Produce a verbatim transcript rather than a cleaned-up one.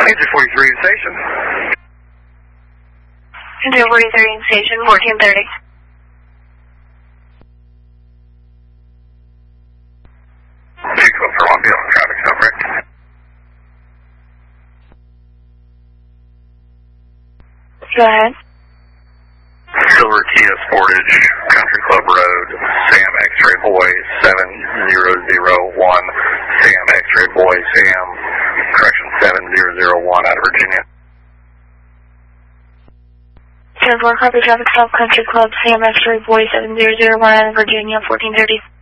Engine forty-three in station. Engine forty-three in station, fourteen thirty. Six one for one, be on traffic, stop right. Go ahead. Silver Kia Sportage, Country Club Road, Sam X-Ray Boy seven zero zero one, Sam X-Ray Boy, Sam, correction seven zero zero one out of Virginia. ten four, copy traffic stop, Country Club, Sam X-Ray Boy seven zero zero one out of Virginia, fourteen thirty.